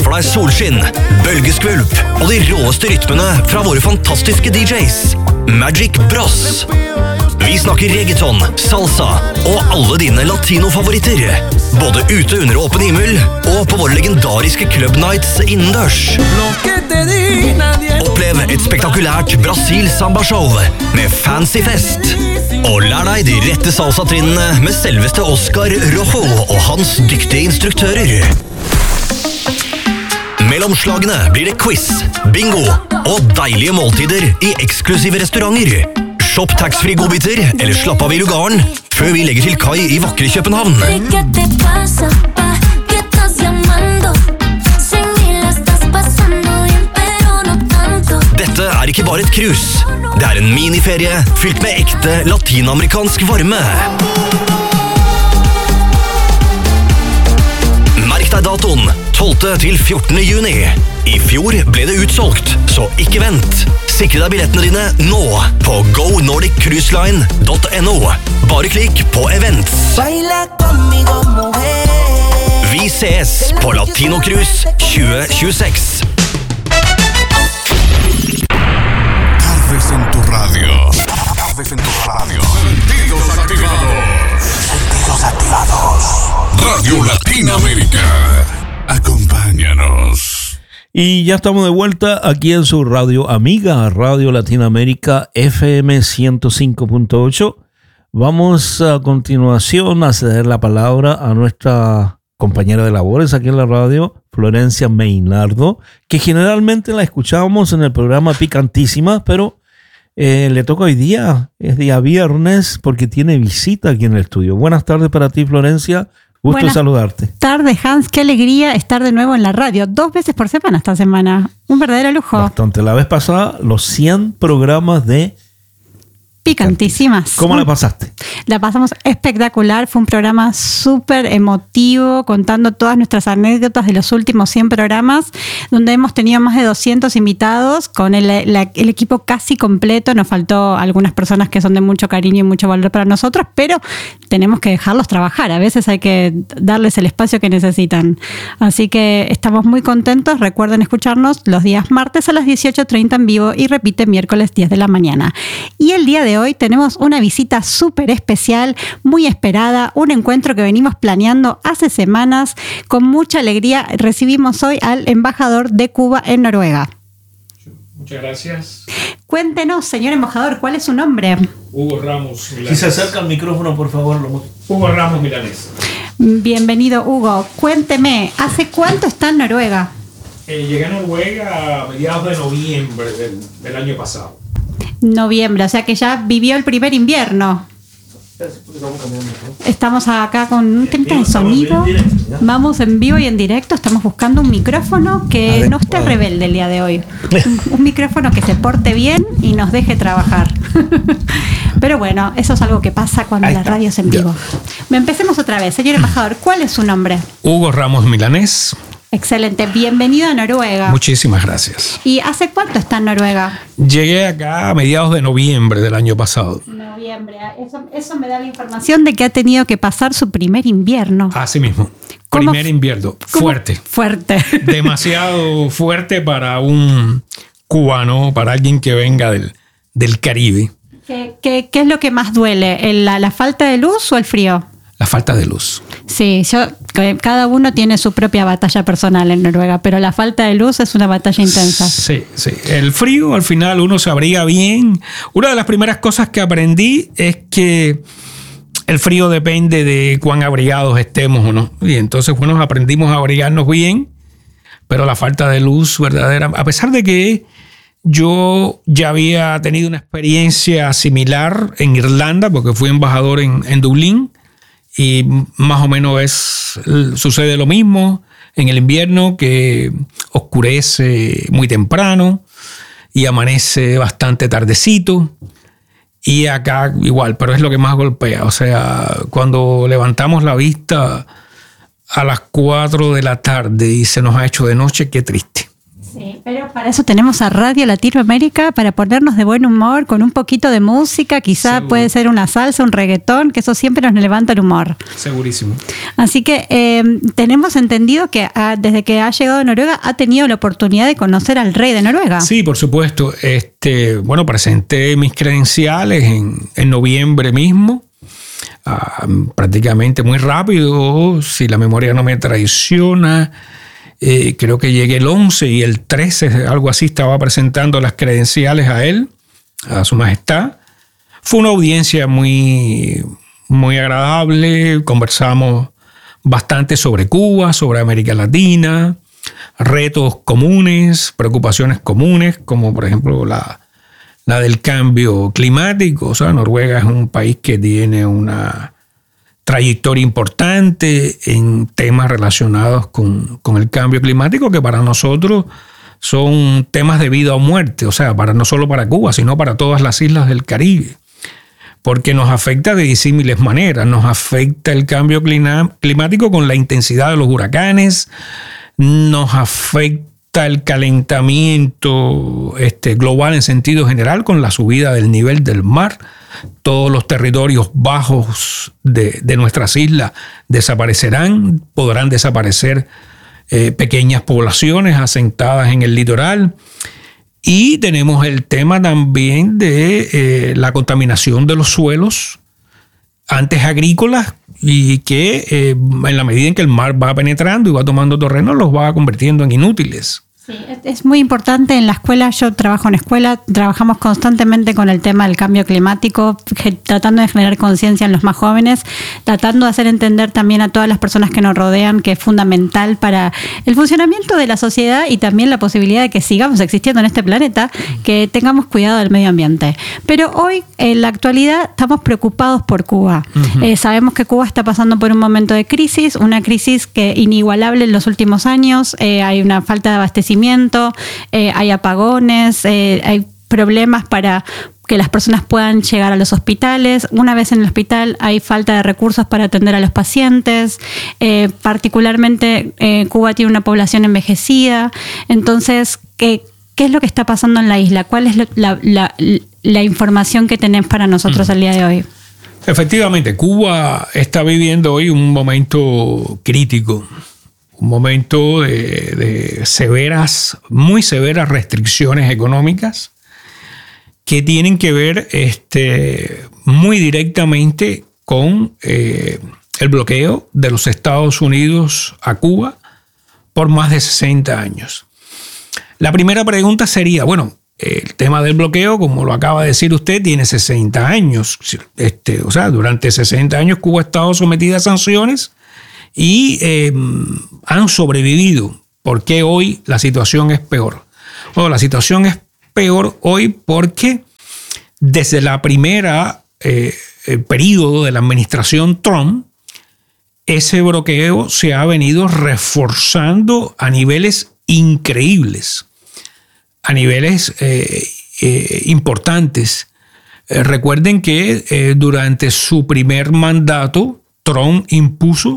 for deg solskinn, bølgeskvulp og de råeste rytmene fra våre fantastiske DJs. Magic Bros. Vi snakker reggaeton, salsa og alle dine latino-favoritter. Både ute under åpen himmel og på våre legendariske club nights innendørs. Opplev et spektakulært Brasil-samba-show med fancy fest. Og lær deg de rette salsa-trinnene med selveste Oscar Rojo og hans dyktige instruktører. Mellom slagene blir det quiz, bingo og deilige måltider i eksklusive restauranter. Shop taxfree godbiter eller slapp av i lugaren før vi legger til kai i vakre København. Dette er ikke bare et cruise. Det er en miniferie fylt med ekte latinamerikansk varme. Merk deg datoen 12. til 14. juni. I fjor ble det utsolgt, så ikke vent. Sikre deg billettene dine nå på gonordiccruiseline.no. Bare klikk på events. Vi ses på Latino Cruise 2026. Tardes en tu radio. Tardes en tu radio. Sentidos activados. Sentidos activados. Radio Latinoamérica. Acompáñanos. Y ya estamos de vuelta aquí en su radio amiga, Radio Latinoamérica FM 105.8. Vamos a continuación a ceder la palabra a nuestra compañera de labores aquí en la radio, Florencia Meinardo, que generalmente la escuchábamos en el programa Picantísima, pero le toca hoy día, es día viernes, porque tiene visita aquí en el estudio. Buenas tardes para ti, Florencia. Gusto Buenas saludarte. Tardes, Hans. Qué alegría estar de nuevo en la radio. 2 veces por semana esta semana. Un verdadero lujo. Bastante. La vez pasada, los 100 programas de Picantísimas. ¿Cómo la pasaste? La pasamos espectacular. Fue un programa súper emotivo, contando todas nuestras anécdotas de los últimos 100 programas, donde hemos tenido más de 200 invitados, con el equipo casi completo. Nos faltó algunas personas que son de mucho cariño y mucho valor para nosotros, pero tenemos que dejarlos trabajar. A veces hay que darles el espacio que necesitan. Así que estamos muy contentos. Recuerden escucharnos los días martes a las 18:30 en vivo y repite miércoles 10 de la mañana. Y el día de hoy tenemos una visita súper especial, muy esperada, un encuentro que venimos planeando hace semanas. Con mucha alegría recibimos hoy al embajador de Cuba en Noruega. Muchas gracias. Cuéntenos, señor embajador, ¿cuál es su nombre? Hugo Ramos Milanés. Si se acerca al micrófono, por favor. Hugo Ramos Milanés. Bienvenido, Hugo. Cuénteme, ¿hace cuánto está en Noruega? Llegué a Noruega a mediados de noviembre del año pasado. Noviembre, o sea que ya vivió el primer invierno. Estamos acá con un tema de sonido. Vamos en vivo y en directo. Estamos buscando un micrófono que no esté rebelde el día de hoy. Un micrófono que se porte bien y nos deje trabajar. Pero bueno, eso es algo que pasa cuando la radio es en vivo. Empecemos otra vez. Señor embajador, ¿cuál es su nombre? Hugo Ramos Milanés. Excelente. Bienvenido a Noruega. Muchísimas gracias. ¿Y hace cuánto está en Noruega? Llegué acá a mediados de noviembre del año pasado. Noviembre. Eso me da la información de que ha tenido que pasar su primer invierno. Así mismo. Primer invierno. Fuerte. Fuerte. Demasiado fuerte para un cubano, para alguien que venga del Caribe. ¿Qué es lo que más duele? ¿La falta de luz o el frío? La falta de luz. Sí, cada uno tiene su propia batalla personal en Noruega, pero la falta de luz es una batalla intensa. Sí, sí. El frío, al final, uno se abriga bien. Una de las primeras cosas que aprendí es que el frío depende de cuán abrigados estemos o no. Y entonces, bueno, aprendimos a abrigarnos bien, pero la falta de luz verdadera, a pesar de que yo ya había tenido una experiencia similar en Irlanda, porque fui embajador en Dublín, y más o menos sucede lo mismo en el invierno, que oscurece muy temprano y amanece bastante tardecito. Y acá igual, pero es lo que más golpea. O sea, cuando levantamos la vista a las 4 de la tarde y se nos ha hecho de noche, qué triste. Sí, pero para eso tenemos a Radio Latinoamérica, para ponernos de buen humor, con un poquito de música, quizá Seguro. puede ser una salsa, un reggaetón, que eso siempre nos levanta el humor. Segurísimo. Así que tenemos entendido que desde que ha llegado a Noruega ha tenido la oportunidad de conocer al rey de Noruega. Sí, por supuesto. Bueno, presenté mis credenciales en noviembre mismo. Prácticamente muy rápido, si la memoria no me traiciona. Creo que llegué el 11 y el 13, algo así, estaba presentando las credenciales a él, a su majestad. Fue una audiencia muy, muy agradable. Conversamos bastante sobre Cuba, sobre América Latina, retos comunes, preocupaciones comunes, como por ejemplo la del cambio climático. O sea, Noruega es un país que tiene una trayectoria importante en temas relacionados con el cambio climático, que para nosotros son temas de vida o muerte, o sea, no solo para Cuba, sino para todas las islas del Caribe, porque nos afecta de disímiles maneras. Nos afecta el cambio climático con la intensidad de los huracanes, nos afecta el calentamiento global en sentido general con la subida del nivel del mar. Todos los territorios bajos de nuestras islas desaparecerán, podrán desaparecer pequeñas poblaciones asentadas en el litoral. Y tenemos el tema también de la contaminación de los suelos, antes agrícolas, y que en la medida en que el mar va penetrando y va tomando terreno, los va convirtiendo en inútiles. Sí, es muy importante en la escuela. Yo trabajo en escuela, trabajamos constantemente con el tema del cambio climático, tratando de generar conciencia en los más jóvenes, tratando de hacer entender también a todas las personas que nos rodean que es fundamental para el funcionamiento de la sociedad y también la posibilidad de que sigamos existiendo en este planeta, que tengamos cuidado del medio ambiente. Pero hoy, en la actualidad, estamos preocupados por Cuba. Sabemos que Cuba está pasando por un momento de crisis, una crisis que inigualable en los últimos años. Hay una falta de abastecimiento, hay apagones, hay problemas para que las personas puedan llegar a los hospitales. Una vez en el hospital hay falta de recursos para atender a los pacientes. Particularmente Cuba tiene una población envejecida. Entonces, ¿qué es lo que está pasando en la isla? ¿Cuál es la información que tenés para nosotros el día de hoy? Efectivamente, Cuba está viviendo hoy un momento crítico. Un momento de muy severas restricciones económicas que tienen que ver muy directamente con el bloqueo de los Estados Unidos a Cuba por más de 60 años. La primera pregunta sería, bueno, el tema del bloqueo, como lo acaba de decir usted, tiene 60 años. O sea, durante 60 años Cuba ha estado sometida a sanciones y han sobrevivido. ¿Por qué hoy la situación es peor? Bueno, la situación es peor hoy porque desde la primera periodo de la administración Trump, ese bloqueo se ha venido reforzando a niveles increíbles, a niveles importantes. Recuerden que durante su primer mandato, Trump impuso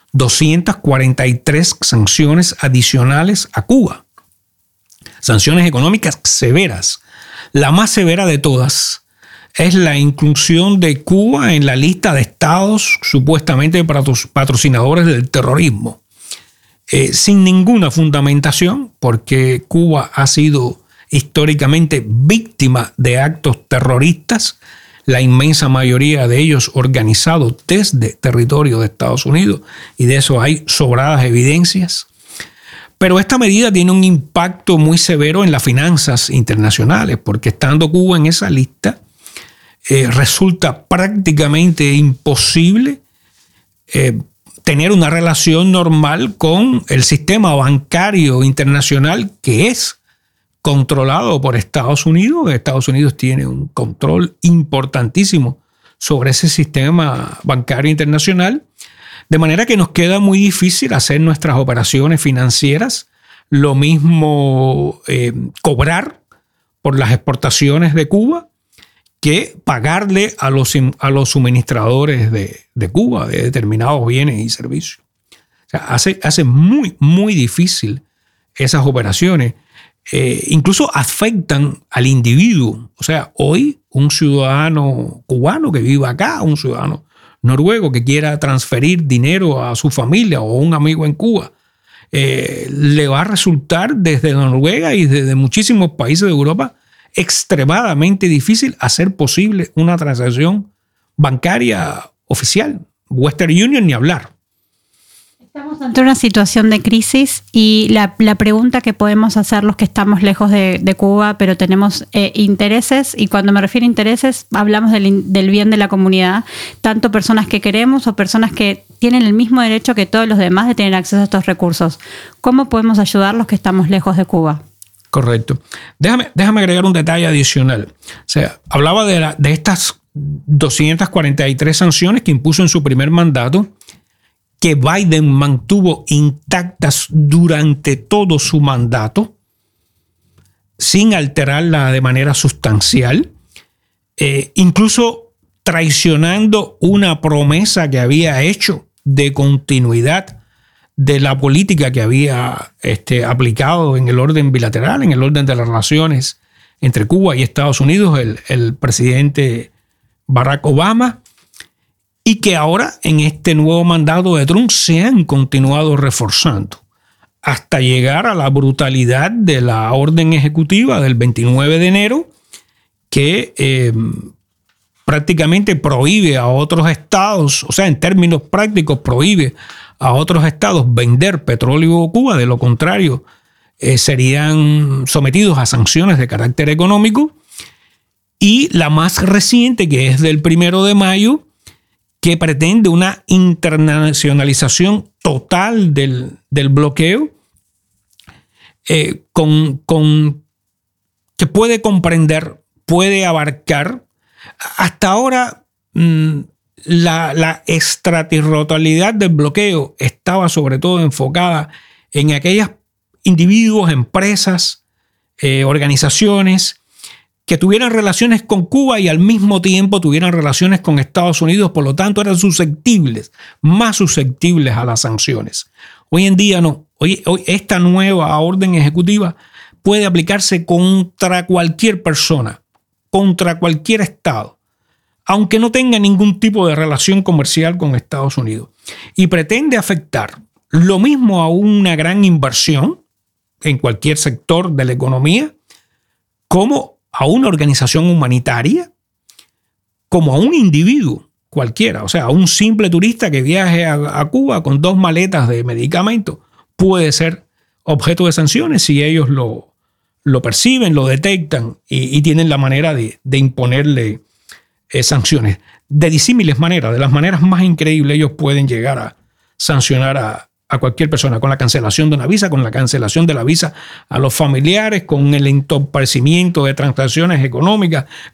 243 sanciones adicionales a Cuba. Sanciones económicas severas. La más severa de todas es la inclusión de Cuba en la lista de estados supuestamente patrocinadores del terrorismo. Sin ninguna fundamentación, porque Cuba ha sido históricamente víctima de actos terroristas, la inmensa mayoría de ellos organizados desde territorio de Estados Unidos, y de eso hay sobradas evidencias. Pero esta medida tiene un impacto muy severo en las finanzas internacionales, porque estando Cuba en esa lista, resulta prácticamente imposible tener una relación normal con el sistema bancario internacional, que es controlado por Estados Unidos. Estados Unidos tiene un control importantísimo sobre ese sistema bancario internacional, de manera que nos queda muy difícil hacer nuestras operaciones financieras, lo mismo cobrar por las exportaciones de Cuba que pagarle a los suministradores de Cuba de determinados bienes y servicios. O sea, hace muy, muy difícil esas operaciones. incluso afectan al individuo. O sea, hoy un ciudadano cubano que viva acá, un ciudadano noruego que quiera transferir dinero a su familia o a un amigo en Cuba, le va a resultar desde Noruega y desde muchísimos países de Europa extremadamente difícil hacer posible una transacción bancaria oficial. Western Union ni hablar. Estamos ante una situación de crisis y la pregunta que podemos hacer los que estamos lejos de Cuba, pero tenemos intereses, y cuando me refiero a intereses, hablamos del bien de la comunidad, tanto personas que queremos o personas que tienen el mismo derecho que todos los demás de tener acceso a estos recursos. ¿Cómo podemos ayudar los que estamos lejos de Cuba? Correcto. Déjame agregar un detalle adicional. O sea, hablaba de estas 243 sanciones que impuso en su primer mandato, que Biden mantuvo intactas durante todo su mandato, sin alterarla de manera sustancial, incluso traicionando una promesa que había hecho de continuidad de la política que había aplicado en el orden bilateral, en el orden de las relaciones entre Cuba y Estados Unidos, el presidente Barack Obama, y que ahora en este nuevo mandato de Trump se han continuado reforzando hasta llegar a la brutalidad de la orden ejecutiva del 29 de enero que prácticamente prohíbe a otros estados, o sea, en términos prácticos prohíbe a otros estados vender petróleo a Cuba. De lo contrario, serían sometidos a sanciones de carácter económico. Y la más reciente, que es del 1 de mayo, que pretende una internacionalización total del bloqueo, que puede comprender, puede abarcar. Hasta ahora la extraterritorialidad del bloqueo estaba sobre todo enfocada en aquellos individuos, empresas, organizaciones que tuvieran relaciones con Cuba y al mismo tiempo tuvieran relaciones con Estados Unidos, por lo tanto eran más susceptibles a las sanciones. Hoy en día no. Hoy esta nueva orden ejecutiva puede aplicarse contra cualquier persona, contra cualquier estado, aunque no tenga ningún tipo de relación comercial con Estados Unidos. Y pretende afectar lo mismo a una gran inversión en cualquier sector de la economía, como a una organización humanitaria, como a un individuo cualquiera. O sea, a un simple turista que viaje a Cuba con 2 maletas de medicamentos puede ser objeto de sanciones si ellos lo perciben, lo detectan y tienen la manera de imponerle sanciones. De disímiles maneras, de las maneras más increíbles, ellos pueden llegar a sancionar a cualquier persona, con la cancelación de una visa, con la cancelación de la visa a los familiares, con el entorpecimiento de transacciones económicas,